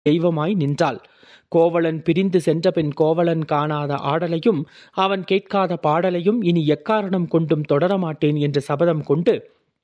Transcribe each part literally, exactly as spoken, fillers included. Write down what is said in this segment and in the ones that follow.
தெய்வமாய் நின்றாள். கோவலன் பிரிந்து சென்றபின் கோவலன் காணாத ஆடலையும் அவன் கேட்காத பாடலையும் இனி எக்காரணம் கொண்டும் தொடரமாட்டேன் என்று சபதம் கொண்டு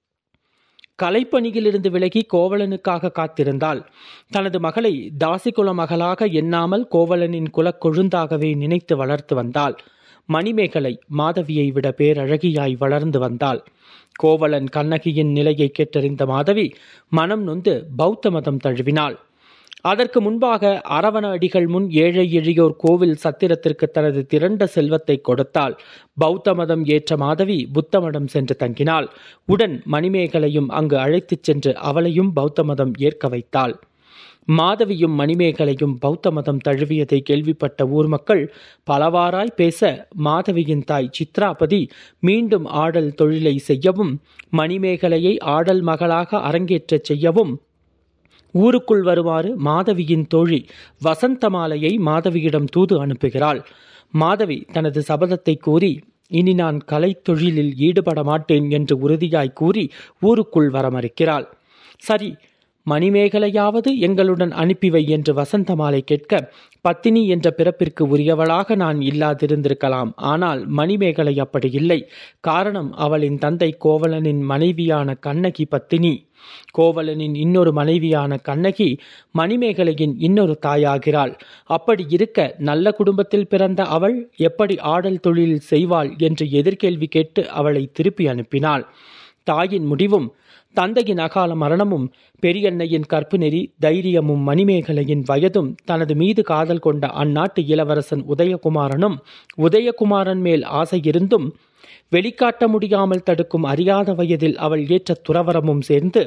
கலைப்பணியிலிருந்து விலகி கோவலனுக்காக காத்திருந்தாள். தனது மகளை தாசிகுல மகளாக எண்ணாமல் கோவலனின் குலக்கொழுந்தாகவே நினைத்து வளர்த்து வந்தாள். மணிமேகலை மாதவியை விட பேரழகியாய் வளர்ந்து வந்தாள். கோவலன் கண்ணகியின் நிலையை கேட்டறிந்த மாதவி மனம் நொந்து பௌத்த மதம் தழுவினாள். அதற்கு முன்பாக அரவண அடிகள் முன் ஏழை எளியோர் கோவில் சத்திரத்திற்கு தனது திரண்ட செல்வத்தை கொடுத்தாள். பௌத்த மதம் ஏற்ற மாதவி புத்த மடம் சென்று தங்கினாள். உடன் மணிமேகலையும் அங்கு அழைத்துச் சென்று அவளையும் பௌத்த மதம் ஏற்க வைத்தாள். மாதவியும் மணிமேகலையும் பௌத்த மதம் தழுவியதை கேள்விப்பட்ட ஊர் மக்கள் பலவாறாய் பேச மாதவியின் தாய் சித்ராபதி மீண்டும் ஆடல் தொழிலை செய்யவும் மணிமேகலையை ஆடல் மகளாக அரங்கேற்றச் செய்யவும் ஊருக்குள் வருமாறு மாதவியின் தோழி வசந்தமாலையை மாதவியிடம் தூது அனுப்புகிறாள். மாதவி தனது சபதத்தை கூறி இனி நான் கலை தொழிலில் ஈடுபட மாட்டேன் என்று உறுதியாய் கூறி ஊருக்குள் வர மறுக்கிறாள். சரி, மணிமேகலையாவது எங்களுடன் அனுப்பிவை என்று வசந்தமாலை கேட்க, பத்தினி என்ற பிறப்பிற்கு உரியவளாக நான் இல்லாதிருந்திருக்கலாம். ஆனால் மணிமேகலை அப்படி இல்லை. காரணம், அவளின் தந்தை கோவலனின் மனைவியான கண்ணகி பத்தினி. கோவலனின் இன்னொரு மனைவியான கண்ணகி மணிமேகலையின் இன்னொரு தாயாகிறாள். அப்படி இருக்க நல்ல குடும்பத்தில் பிறந்த அவள் எப்படி ஆடல் தொழில் செய்வாள் என்று எதிர்கேள்வி கேட்டு அவளை திருப்பி அனுப்பினாள். தாயின் முடிவும் தந்தையின் அகால மரணமும் பெரியண்ணையின் கற்பு நெறி தைரியமும் மணிமேகலையின் வயதும் தனது மீது காதல் கொண்ட அந்நாட்டு இளவரசன் உதயகுமாரனும் உதயகுமாரன் மேல் ஆசை இருந்தும் வெளிக்காட்ட முடியாமல் தடுக்கும் அறியாத வயதில் அவள் ஏற்ற துறவரமும் சேர்ந்து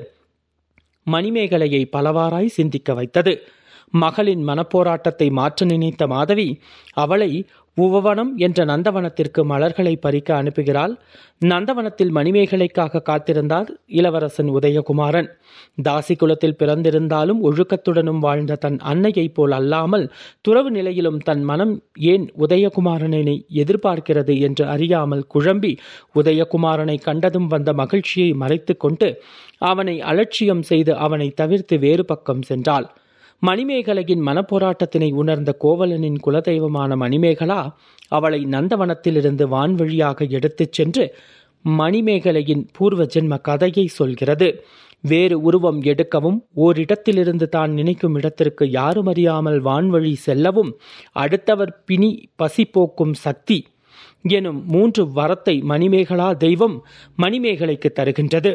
மணிமேகலையை பலவாறாய் சிந்திக்க வைத்தது. மகளின் மனப்போராட்டத்தை மாற்ற நினைத்த மாதவி அவளை உவவனம் என்ற நந்தவனத்திற்கு மலர்களை பறிக்க அனுப்புகிறாள். நந்தவனத்தில் மணிமேகலைக்காக காத்திருந்தார் இளவரசன் உதயகுமாரன். தாசி குலத்தில் பிறந்திருந்தாலும் ஒழுக்கத்துடனும் வாழ்ந்த தன் அன்னையைப் போல் அல்லாமல் துறவு நிலையிலும் தன் மனம் ஏன் உதயகுமாரனை எதிர்பார்க்கிறது என்று அறியாமல் குழம்பி உதயகுமாரனை கண்டதும் வந்த மகிழ்ச்சியை மறைத்து கொண்டு அவனை அலட்சியம் செய்து அவனை தவிர்த்து வேறு பக்கம் சென்றாள். மணிமேகலையின் மனப்போராட்டத்தினை உணர்ந்த கோவலனின் குலதெய்வமான மணிமேகலா அவளை நந்தவனத்திலிருந்து வான்வழியாக எடுத்துச் சென்று மணிமேகலையின் பூர்வ ஜென்ம கதையை சொல்கிறது. வேறு உருவம் எடுக்கவும், ஓரிடத்திலிருந்து தான் நினைக்கும் இடத்திற்கு யாரும் அறியாமல் வான்வழி செல்லவும், அடுத்தவர் பிணி பசி போக்கும் சக்தி எனும் மூன்று வரத்தை மணிமேகலா தெய்வம் மணிமேகலைக்கு தருகின்றது.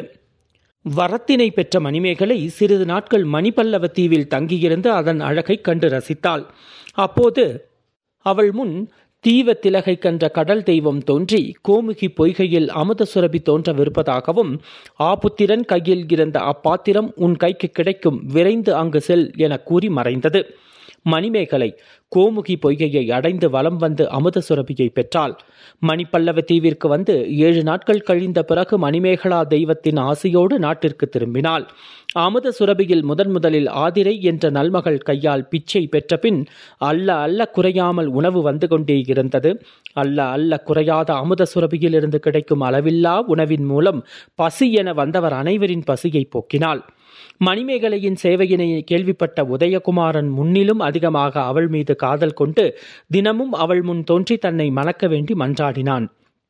வரத்தினை பெற்ற மணிமேகலை சிறிது நாட்கள் மணிபல்லவ தீவில் தங்கியிருந்து அதன் அழகை கண்டு ரசித்தாள். அப்போது அவள் முன் தீவ திலகை கன்ற கடல் தெய்வம் தோன்றி கோமுகி பொய்கையில் அமுத சுரபி தோன்றவிருப்பதாகவும், ஆபுத்திரன் கையில் இருந்த அப்பாத்திரம் உன் கைக்கு கிடைக்கும், விரைந்து அங்கு செல் என கூறி மறைந்தது. மணிமேகலை கோமுகி பொய்கையை அடைந்து வலம் வந்து அமுத சுரபியை பெற்றாள். மணிப்பல்லவ தீவிற்கு வந்து ஏழு நாட்கள் கழிந்த பிறகு மணிமேகலா தெய்வத்தின் ஆசையோடு நாட்டிற்கு திரும்பினாள். அமுத சுரபியில் முதன் முதலில் ஆதிரை என்ற நல்மகள் கையால் பிச்சை பெற்ற பின் அல்ல அல்ல குறையாமல் உணவு வந்து கொண்டே இருந்தது. அல்ல அல்ல குறையாத அமுத சுரபியில் இருந்து கிடைக்கும் அளவில்லா உணவின் மூலம் பசி என வந்தவர் அனைவரின் பசியை போக்கினாள். மணிமேகலையின் சேவையினை கேள்விப்பட்ட உதயகுமாரன் முன்னிலும் அதிகமாக அவள் மீது காதல் கொண்டு தினமும் அவள் முன் தோன்றி தன்னை மணக்க வேண்டி மன்றாடினான்.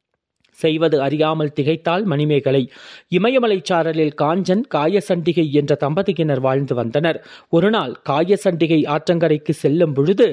செய்வது அறியாமல் திகைத்தாள் மணிமேகலை. இமயமலை சாரலில் காஞ்சன் காயசண்டிகை என்ற தம்பதியினர் வாழ்ந்து வந்தனர். ஒரு நாள் காயசண்டிகை ஆற்றங்கரைக்கு செல்லும் பொழுது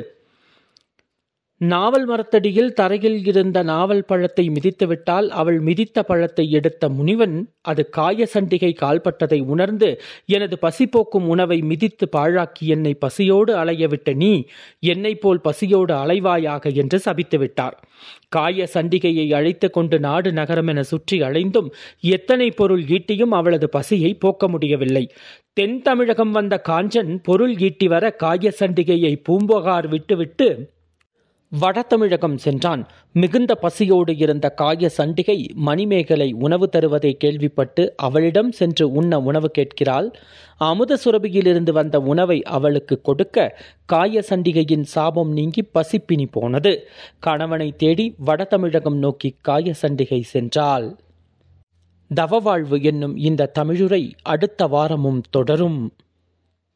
நாவல் மரத்தடியில் தரையில் இருந்த நாவல் பழத்தை மிதித்துவிட்டால் அவள் மிதித்த பழத்தை எடுத்த முனிவன் அது காயசண்டிகை கால்பட்டதை உணர்ந்து, எனது பசி போக்கும் உணவை மிதித்து பாழாக்கி என்னை பசியோடு அலையவிட்ட நீ என்னை போல் பசியோடு அலைவாயாக என்று சபித்து விட்டார். காய சண்டிகையை அழைத்து கொண்டு நாடு நகரம் என சுற்றி அலைந்தும் எத்தனை பொருள் ஈட்டியும் அவளது பசியை போக்க முடியவில்லை. தென் தமிழகம் வந்த காஞ்சன் பொருள் ஈட்டி வர காய சண்டிகையை பூம்புகார் விட்டுவிட்டு வட தமிழகம் சென்றான். மிகுந்த பசியோடு இருந்த காய சண்டிகை மணிமேகலை உணவு தருவதை கேள்விப்பட்டு அவளிடம் சென்று உண்ண உணவு கேட்கிறாள். அமுத சுரபியிலிருந்து வந்த உணவை அவளுக்கு கொடுக்க காய சண்டிகையின் சாபம் நீங்கி பசிப்பினி போனது. கணவனை தேடி வட தமிழகம் நோக்கி காய சண்டிகை சென்றாள். தவவாழ்வு என்னும் இந்த தமிழுரை அடுத்த வாரமும் தொடரும்.